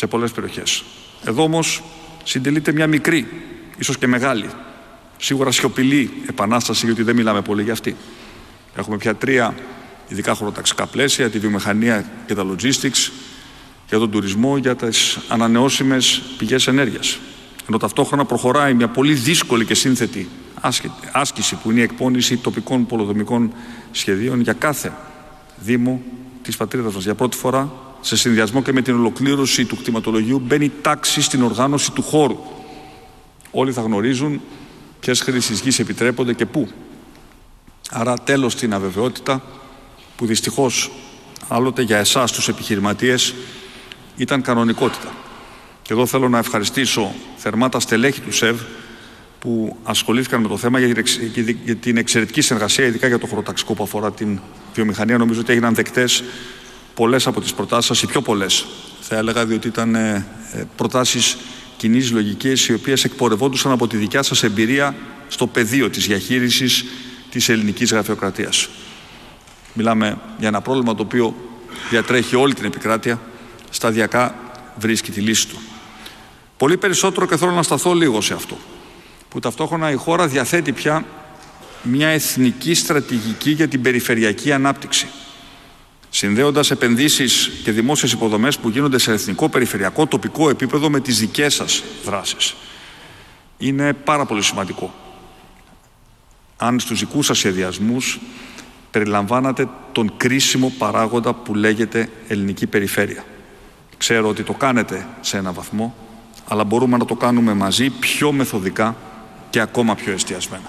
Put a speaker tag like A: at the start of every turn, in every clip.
A: σε πολλές περιοχές. Εδώ όμως συντελείται μια μικρή, ίσως και μεγάλη, σίγουρα σιωπηλή επανάσταση, γιατί δεν μιλάμε πολύ για αυτή. Έχουμε πια 3 ειδικά χωροταξικά πλαίσια, τη βιομηχανία και τα logistics, για τον τουρισμό, για τις ανανεώσιμες πηγές ενέργειας. Ενώ ταυτόχρονα προχωράει μια πολύ δύσκολη και σύνθετη άσκηση που είναι η εκπόνηση τοπικών πολεοδομικών σχεδίων για κάθε δήμο της πατρίδας μας. Για πρώτη φορά, σε συνδυασμό και με την ολοκλήρωση του κτηματολογίου, μπαίνει τάξη στην οργάνωση του χώρου. Όλοι θα γνωρίζουν ποιες χρήσεις γης επιτρέπονται και πού. Άρα τέλος στην αβεβαιότητα που δυστυχώς άλλοτε για εσάς τους επιχειρηματίες ήταν κανονικότητα. Και εδώ θέλω να ευχαριστήσω θερμά τα στελέχη του ΣΕΒ που ασχολήθηκαν με το θέμα για την εξαιρετική συνεργασία, ειδικά για το χωροταξικό που αφορά την βιομηχανία. Νομίζω ότι έγιναν δεκτές πολλές από τις προτάσεις σας, οι πιο πολλές θα έλεγα, διότι ήταν προτάσεις κοινής λογικής, οι οποίες εκπορευόντουσαν από τη δικιά σας εμπειρία στο πεδίο της διαχείρισης της ελληνικής γραφειοκρατίας. Μιλάμε για ένα πρόβλημα το οποίο διατρέχει όλη την επικράτεια, σταδιακά βρίσκει τη λύση του. Πολύ περισσότερο, και θέλω να σταθώ λίγο σε αυτό, που ταυτόχρονα η χώρα διαθέτει πια μια εθνική στρατηγική για την περιφερειακή ανάπτυξη, συνδέοντας επενδύσεις και δημόσιες υποδομές που γίνονται σε εθνικό, περιφερειακό, τοπικό επίπεδο με τις δικές σας δράσεις. Είναι πάρα πολύ σημαντικό αν στους δικούς σας σχεδιασμούς περιλαμβάνατε τον κρίσιμο παράγοντα που λέγεται ελληνική περιφέρεια. Ξέρω ότι το κάνετε σε ένα βαθμό, αλλά μπορούμε να το κάνουμε μαζί πιο μεθοδικά και ακόμα πιο εστιασμένα.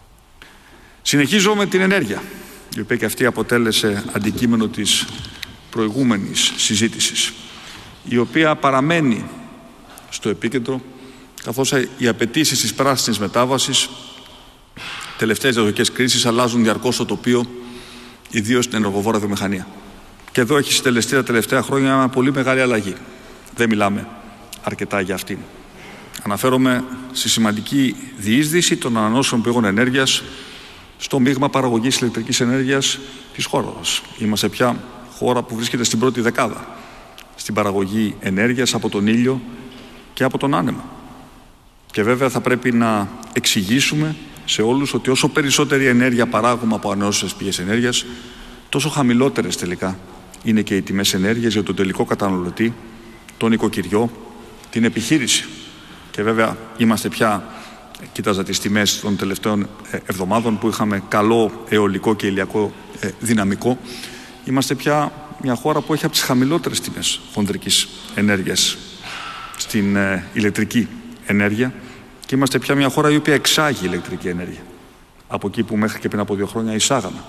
A: Συνεχίζω με την ενέργεια, η οποία και αυτή αποτέλεσε αντικείμενο της προηγούμενης συζήτησης, η οποία παραμένει στο επίκεντρο, καθώς οι απαιτήσεις της πράσινης μετάβασης, τελευταίες διαδοχικές κρίσεις, αλλάζουν διαρκώς το τοπίο, ιδίως στην ενεργοβόρα βιομηχανία. Και εδώ έχει συντελεστεί τα τελευταία χρόνια μια πολύ μεγάλη αλλαγή. Δεν μιλάμε αρκετά για αυτήν. Αναφέρομαι στη σημαντική διείσδυση των ανανεώσιμων πηγών ενέργειας στο μείγμα παραγωγής ηλεκτρικής ενέργειας της χώρας μας. Είμαστε πια χώρα που βρίσκεται στην πρώτη δεκάδα στην παραγωγή ενέργειας από τον ήλιο και από τον άνεμο. Και βέβαια θα πρέπει να εξηγήσουμε σε όλους ότι όσο περισσότερη ενέργεια παράγουμε από ανανεώσιμες πηγές ενέργειας, τόσο χαμηλότερες τελικά είναι και οι τιμές ενέργειας για τον τελικό καταναλωτή, τον οικοκυριό, την επιχείρηση. Και βέβαια είμαστε πια, κοίταζα τις τιμές των τελευταίων εβδομάδων που είχαμε καλό αιωλικό και ηλιακό δυναμικό, είμαστε πια μια χώρα που έχει από τις χαμηλότερες τιμές χονδρικής ενέργειας στην ηλεκτρική ενέργεια και είμαστε πια μια χώρα η οποία εξάγει ηλεκτρική ενέργεια από εκεί που μέχρι και πριν από 2 χρόνια εισάγαμε.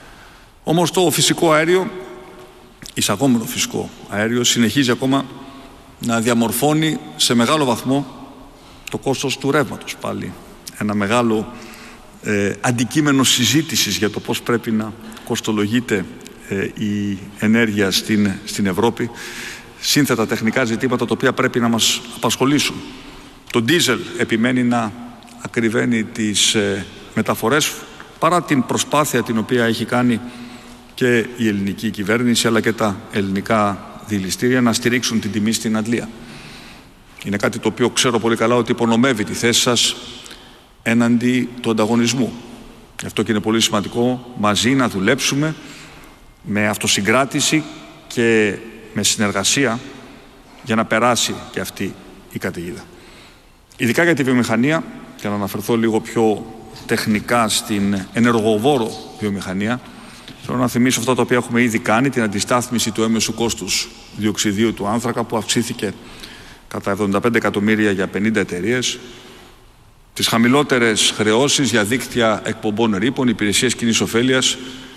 A: Όμως το φυσικό αέριο, εισαγόμενο φυσικό αέριο, συνεχίζει ακόμα να διαμορφώνει σε μεγάλο βαθμό το κόστος του ρεύματος. Πάλι ένα μεγάλο αντικείμενο συζήτησης για το πώς πρέπει να κοστολογείται η ενέργεια στην Ευρώπη. Σύνθετα τεχνικά ζητήματα τα οποία πρέπει να μας απασχολήσουν. Το ντίζελ επιμένει να ακριβένει τις μεταφορές παρά την προσπάθεια την οποία έχει κάνει και η ελληνική κυβέρνηση αλλά και τα ελληνικά δηληστήρια να στηρίξουν την τιμή στην αντλία. Είναι κάτι το οποίο ξέρω πολύ καλά ότι υπονομεύει τη θέση σας έναντι του ανταγωνισμού. Γι' αυτό και είναι πολύ σημαντικό μαζί να δουλέψουμε με αυτοσυγκράτηση και με συνεργασία για να περάσει και αυτή η καταιγίδα. Ειδικά για τη βιομηχανία, και να αναφερθώ λίγο πιο τεχνικά στην ενεργοβόρο βιομηχανία, θέλω να θυμίσω αυτά τα οποία έχουμε ήδη κάνει, την αντιστάθμιση του έμεσου κόστους διοξιδίου του άνθρακα που αυξήθηκε κατά 75 εκατομμύρια για 50 εταιρείες, τις χαμηλότερες χρεώσεις για δίκτυα εκπομπών ρήπων, υπηρεσίες κοινής ωφέλειας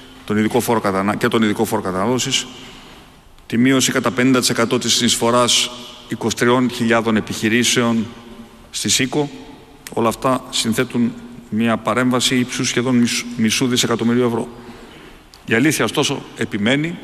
A: και τον ειδικό φόρο κατανάλωσης, τη μείωση κατά 50% της συνεισφοράς 23.000 επιχειρήσεων στη ΣΥΚΟ. Όλα αυτά συνθέτουν μια παρέμβαση ύψους σχεδόν μισού δισεκατομμυρίου ευρώ. Η αλήθεια ωστόσο επιμένει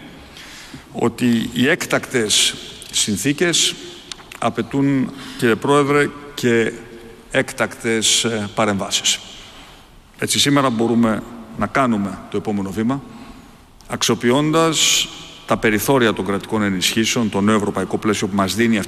A: ότι οι έκτακτες συνθήκες απαιτούν, κύριε Πρόεδρε, και έκτακτες παρεμβάσεις. Έτσι σήμερα μπορούμε να κάνουμε το επόμενο βήμα αξιοποιώντας τα περιθώρια των κρατικών ενισχύσεων, το νέο ευρωπαϊκό πλαίσιο που μας δίνει αυτή